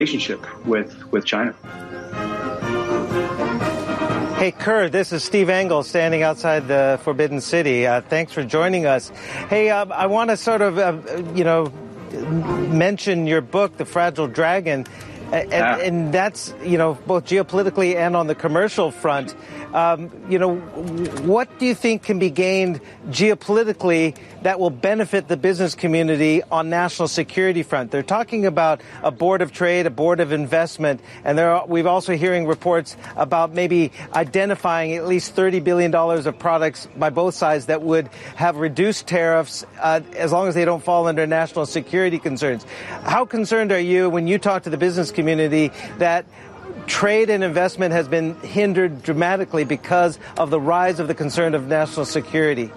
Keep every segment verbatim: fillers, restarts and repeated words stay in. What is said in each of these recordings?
relationship with, with China. Hey, Kerr, this is Steve Engel standing outside the Forbidden City. Uh, thanks for joining us. Hey, uh, I want to sort of, uh, you know, mention your book, The Fragile Dragon. And, yeah. and that's, you know, both geopolitically and on the commercial front. Um, you know, what do you think can be gained geopolitically that will benefit the business community on national security front? They're talking about a board of trade, a board of investment, and there are, we've also hearing reports about maybe identifying at least thirty billion dollars of products by both sides that would have reduced tariffs uh, as long as they don't fall under national security concerns. How concerned are you when you talk to the business community that trade and investment has been hindered dramatically because of the rise of the concern of national security?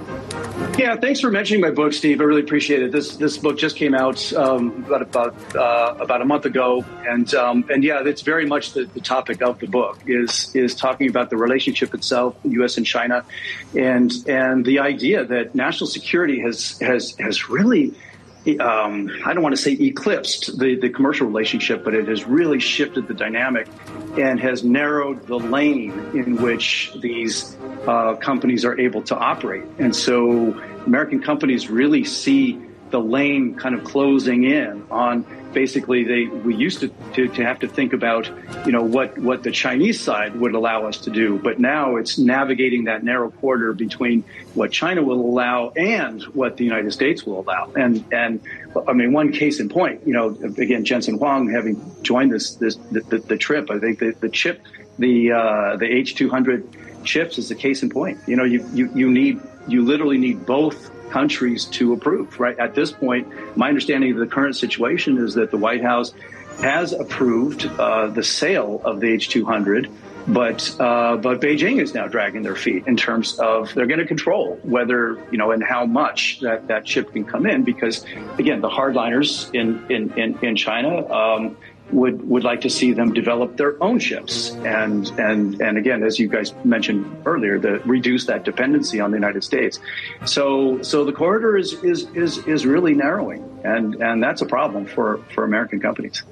Yeah, thanks for mentioning my book, Steve. I really appreciate it. This this book just came out um, about about uh, about a month ago, and um, and yeah, it's very much the, the topic of the book is is talking about the relationship itself, U S and China, and and the idea that national security has has has really. Um, I don't want to say eclipsed the, the commercial relationship, but it has really shifted the dynamic and has narrowed the lane in which these uh, companies are able to operate. And so American companies really see the lane kind of closing in on basically they we used to, to, to have to think about, you know, what, what the Chinese side would allow us to do. But now it's navigating that narrow corridor between what China will allow and what the United States will allow. And, and I mean, one case in point, you know, again, Jensen Huang having joined this, this the, the, the trip, I think the, the chip, the uh, the H two hundred chips is the case in point. You know, you, you, you need, you literally need both countries to approve, right? At this point, my understanding of the current situation is that the White House has approved uh, the sale of the H two hundred, but uh, but Beijing is now dragging their feet in terms of they're going to control whether, you know, and how much that, that chip can come in, because, again, the hardliners in, in, in, in China um, would would like to see them develop their own chips. And and and again, as you guys mentioned earlier, the reduce that dependency on the United States. So so the corridor is is is, is really narrowing, and, and that's a problem for, for American companies.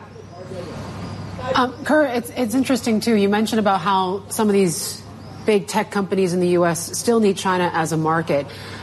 Um, Kerr, it's it's interesting too. You mentioned about how some of these big tech companies in the U S still need China as a market.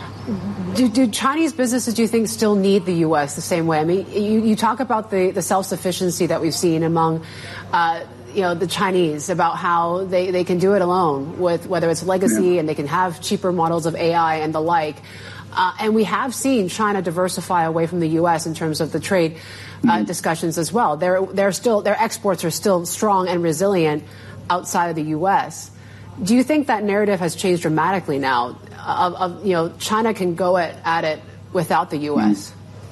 Do, do Chinese businesses, do you think, still need the U S the same way? I mean, you, you talk about the, the self-sufficiency that we've seen among, uh, you know, the Chinese, about how they, they can do it alone with whether it's legacy yeah. and they can have cheaper models of A I and the like. Uh, and we have seen China diversify away from the U S in terms of the trade uh, mm-hmm. discussions as well. They're, they're still, their exports are still strong and resilient outside of the U S. Do you think that narrative has changed dramatically now? Of, of you know, China can go at, at it without the U S.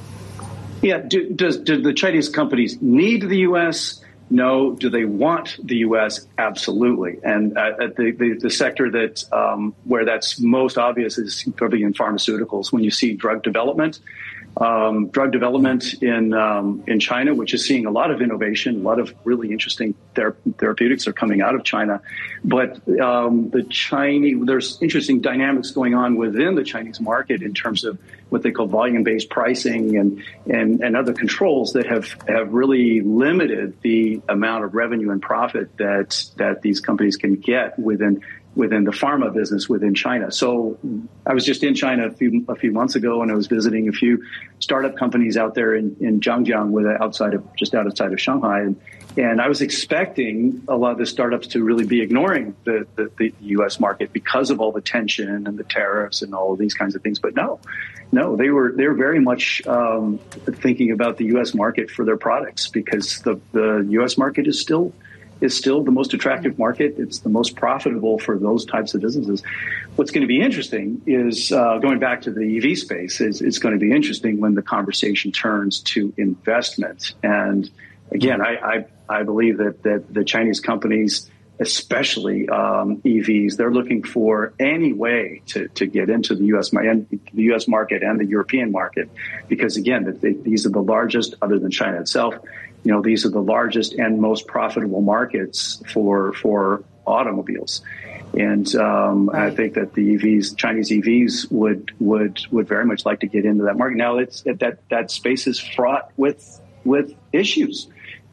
Yeah. Do, does do the Chinese companies need the U S? No. Do they want the U S? Absolutely. And uh, the, the the sector that um, where that's most obvious is probably in pharmaceuticals. When you see drug development, um, drug development in um, in China, which is seeing a lot of innovation, a lot of really interesting ther- therapeutics are coming out of China. But um, the Chinese, there's interesting dynamics going on within the Chinese market in terms of what they call volume-based pricing and, and, and other controls that have, have really limited the amount of revenue and profit that that these companies can get within within the pharma business within China. So I was just in China a few a few months ago, and I was visiting a few startup companies out there in, in Zhangjiang, with outside of just outside of Shanghai, and and I was expecting a lot of the startups to really be ignoring the, the, the U S market because of all the tension and the tariffs and all of these kinds of things. But no, no, they were they were very much um, thinking about the U S market for their products, because the, the U S market is still is still the most attractive market. It's the most profitable for those types of businesses. What's going to be interesting is uh, going back to the E V space. Is it's going to be interesting when the conversation turns to investment. And again, I, I, I believe that, that the Chinese companies, especially um, E Vs, they're looking for any way to, to get into the U S the U S market and the European market, because again, they, these are the largest, other than China itself. You know, these are the largest and most profitable markets for for automobiles, and um, right. I think that the E Vs, Chinese E Vs, would would would very much like to get into that market. Now, it's that that space is fraught with with issues.